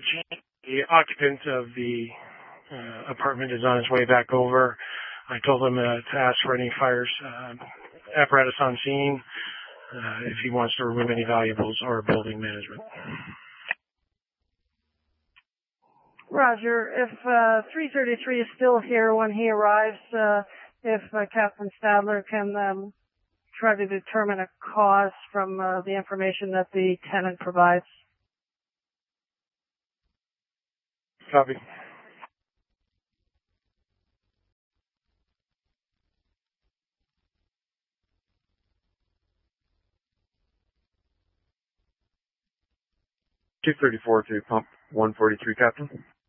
The occupant of the apartment is on his way back over. I told him to ask for any fire apparatus on scene if he wants to remove any valuables or building management. Roger. If 333 is still here when he arrives, if Captain Stadler can try to determine a cause from the information that the tenant provides. Copy. $234 to pump 143, Captain.